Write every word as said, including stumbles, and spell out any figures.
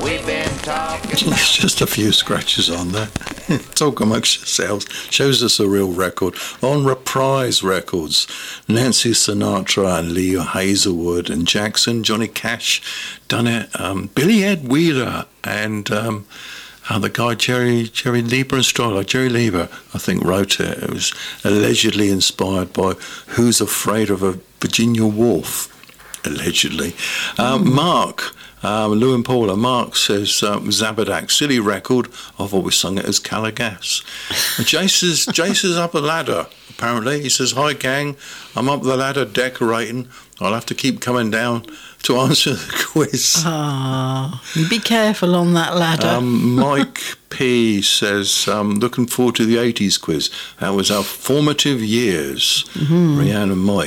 we've been talking. It's just a few scratches on there. Talk amongst yourselves. Shows us a real record. On Reprise Records, Nancy Sinatra and Lee Hazelwood and Jackson, Johnny Cash done it. Um, Billy Ed Wheeler and um, uh, the guy Jerry Jerry Lieber and Strother. Jerry Lieber, I think, wrote it. It was allegedly inspired by Who's Afraid of a Virginia Woolf? Allegedly. Um, mm. Mark, um, Lou and Paula, Mark says um, Zabadak, silly record. I've always sung it as Calagas. And Jace is, Jace is up a ladder, apparently. He says, hi gang, I'm up the ladder decorating. I'll have to keep coming down to answer the quiz. Ah, be careful on that ladder. Um, Mike P says, um, looking forward to the eighties quiz. That was our formative years. Mm-hmm. Rhiannon and Mike.